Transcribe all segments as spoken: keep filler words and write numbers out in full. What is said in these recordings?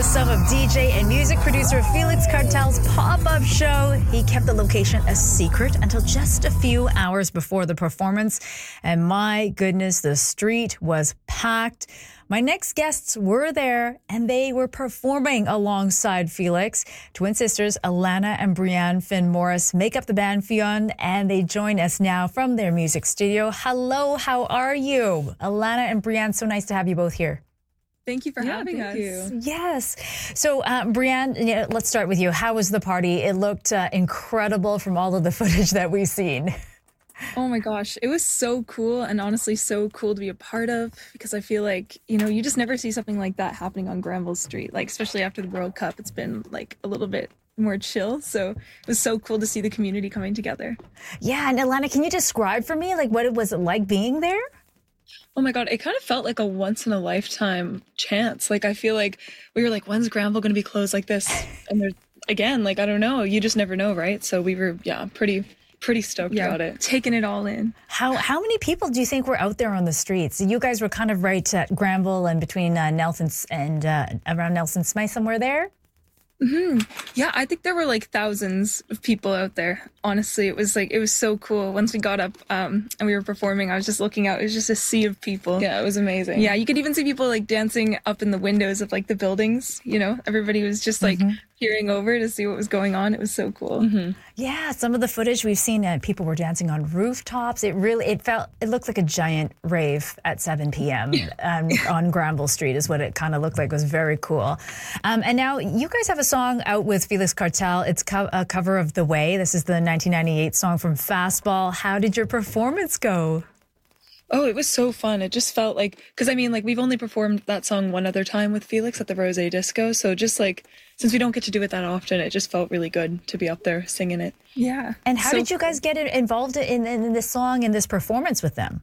some of D J and music producer Felix Cartal's pop-up show. He kept the location a secret until just a few hours before the performance. And my goodness, the street was packed. My next guests were there, and they were performing alongside Felix. Twin sisters Alana and Brianne Finn Morris make up the band Fionn, and they join us now from their music studio. Hello, how are you? Alana and Brianne, so nice to have you both here. Thank you for yeah, having thank us. You. Yes. So, uh, Brianne, you know, let's start with you. How was the party? It looked uh, incredible from all of the footage that we've seen. Oh my gosh, it was so cool, and honestly so cool to be a part of, because I feel like, you know, you just never see something like that happening on Granville Street, like especially after the World Cup. It's been like a little bit more chill, so it was so cool to see the community coming together. Yeah, and Alana, can you describe for me, like, what it was like being there? Oh my God, it kind of felt like a once in a lifetime chance. Like, I feel like we were like, when's Granville going to be closed like this? And there's, again, like, I don't know. You just never know, right? So we were, yeah, pretty... pretty stoked yeah, about it. Taking it all in. How how many people do you think were out there on the streets? You guys were kind of right at Granville and between uh, Nelson's and uh, around Nelson Smythe, somewhere there? Mm-hmm. Yeah, I think there were like thousands of people out there. Honestly, it was like, it was so cool. Once we got up um, and we were performing, I was just looking out. It was just a sea of people. Yeah, it was amazing. Yeah, you could even see people like dancing up in the windows of like the buildings. You know, everybody was just like mm-hmm. peering over to see what was going on. It was so cool. Mm-hmm. Yeah, some of the footage we've seen, uh, people were dancing on rooftops. It really, it felt, it looked like a giant rave at seven p.m. um, on Granville Street is what it kind of looked like. It was very cool. Um, and now you guys have a song out with Felix Cartal. It's co- a cover of The Way. This is the nineteen ninety-eight song from Fastball. How did your performance go? Oh, it was so fun. It just felt like, because I mean, like, we've only performed that song one other time with Felix at the Rose Disco. So just like, since we don't get to do it that often, it just felt really good to be up there singing it. Yeah. And how so did you guys get involved in, in, in this song and this performance with them?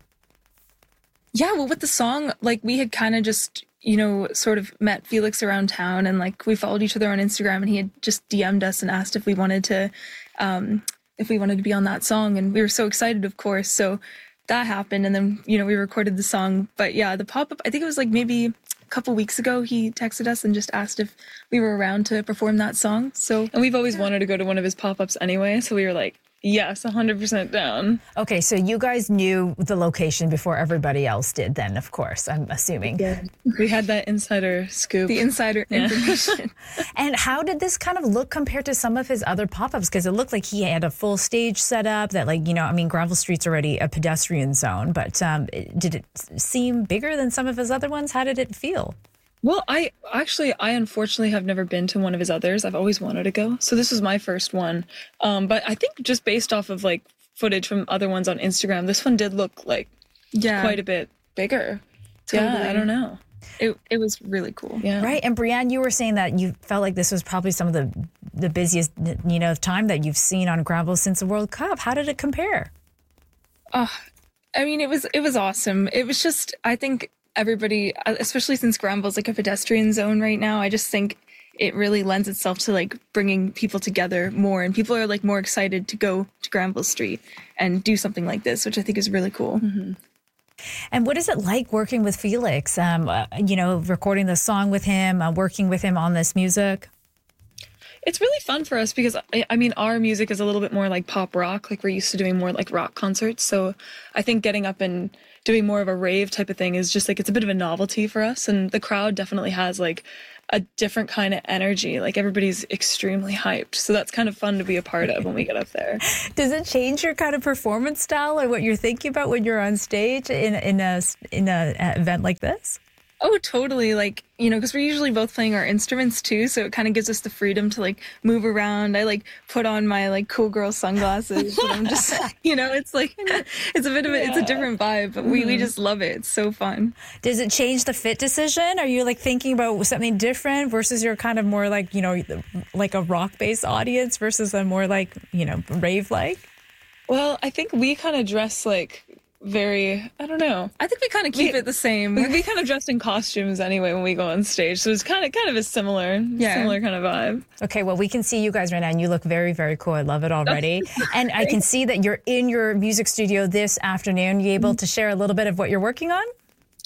Yeah, well, with the song, like, we had kind of just, you know, sort of met Felix around town, and like we followed each other on Instagram, and he had just D M'd us and asked if we wanted to, um, if we wanted to be on that song. And we were so excited, of course. So that happened, and then, you know, we recorded the song. But yeah, the pop-up, I think it was like maybe a couple weeks ago, he texted us and just asked if we were around to perform that song. So, and we've always wanted to go to one of his pop-ups anyway, so we were like, yes, one hundred percent down. Okay, so you guys knew the location before everybody else did then, of course, I'm assuming. Yeah. We had that insider scoop. The insider yeah. information. And how did this kind of look compared to some of his other pop-ups? Because it looked like he had a full stage set up that, like, you know, I mean, Granville Street's already a pedestrian zone, but um, did it seem bigger than some of his other ones? How did it feel? Well, I actually, I unfortunately have never been to one of his others. I've always wanted to go. So this was my first one. Um, but I think just based off of like footage from other ones on Instagram, this one did look like yeah. quite a bit bigger. Totally. Yeah, I don't know. It it was really cool. Yeah. Right. And Brianne, you were saying that you felt like this was probably some of the, the busiest, you know, time that you've seen on Granville since the World Cup. How did it compare? Uh, I mean, it was, it was awesome. It was just, I think, everybody, especially since Granville's like a pedestrian zone right now, I just think it really lends itself to like bringing people together more, and people are like more excited to go to Granville Street and do something like this, which I think is really cool. Mm-hmm. And what is it like working with Felix? Um, uh, you know, recording the song with him, uh, working with him on this music? It's really fun for us because, I mean, our music is a little bit more like pop rock. Like, we're used to doing more like rock concerts. So I think getting up and doing more of a rave type of thing is just like, it's a bit of a novelty for us. And the crowd definitely has like a different kind of energy. Like, everybody's extremely hyped. So that's kind of fun to be a part of when we get up there. Does it change your kind of performance style or what you're thinking about when you're on stage in, in a, in a event like this? Oh, totally. Like, you know, because we're usually both playing our instruments too, so it kind of gives us the freedom to like move around. I like put on my like cool girl sunglasses, and I'm just, you know, it's like it's a bit of a, yeah. it's a different vibe, but we, mm-hmm. we just love it. It's so fun. Does it change the fit decision? Are you like thinking about something different versus you're kind of more like, you know, like a rock based audience versus a more like, you know, rave like? Well, I think we kind of dress like very, I don't know. I think we kind of keep we, it the same. We, we kind of dressed in costumes anyway when we go on stage, so it's kind of kind of a similar, yeah. similar kind of vibe. Okay, well, we can see you guys right now, and you look very, very cool. I love it already. And I can see that you're in your music studio this afternoon. You able to share a little bit of what you're working on?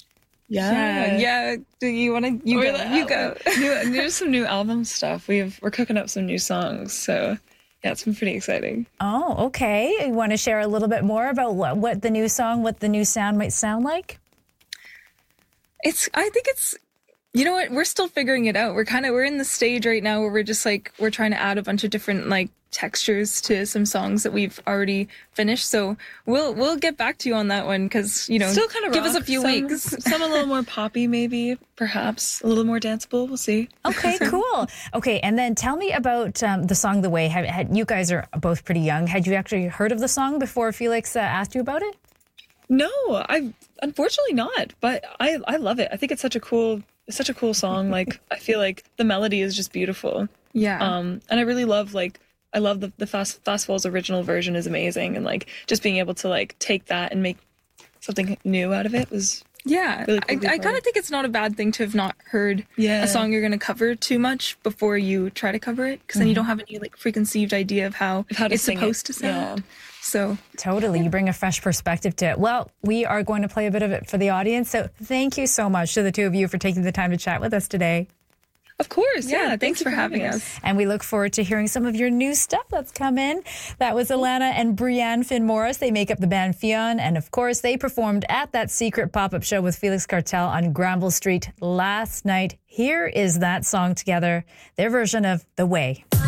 Yeah. Yeah. Yeah. Do you want to? You We're go. like, You oh, go. new, there's some new album stuff. We've we're cooking up some new songs, so yeah, it's been pretty exciting. Oh, okay. You want to share a little bit more about what, what the new song, what the new sound might sound like? It's. I think it's. You know what? We're still figuring it out. We're kind of we're in the stage right now where we're just like we're trying to add a bunch of different like textures to some songs that we've already finished. So we'll we'll get back to you on that one because you know Still kind of give us a few some, weeks. Some a little more poppy, maybe, perhaps a little more danceable. We'll see. Okay, cool. Okay, and then tell me about um, the song "The Way." Have, had, you guys are both pretty young. Had you actually heard of the song before Felix uh, asked you about it? No, I unfortunately not. But I I love it. I think it's such a cool it's such a cool song. Like I feel like the melody is just beautiful. Yeah. Um, and I really love like. I love the the Fast Fastfall's original version is amazing, and like just being able to like take that and make something new out of it was Yeah, really I, cool I kind of think it's not a bad thing to have not heard Yeah. a song you're going to cover too much before you try to cover it, because then you don't have any like preconceived idea of how, how to it's sing supposed it. to sound. So Totally. You bring a fresh perspective to it. Well, we are going to play a bit of it for the audience. So thank you so much to the two of you for taking the time to chat with us today. Of course, yeah. yeah, thank thanks you for having us. And we look forward to hearing some of your new stuff that's come in. That was Alana and Brianne Finn Morris. They make up the band Fionn. And of course, they performed at that secret pop-up show with Felix Cartal on Granville Street last night. Here is that song together, their version of The Way.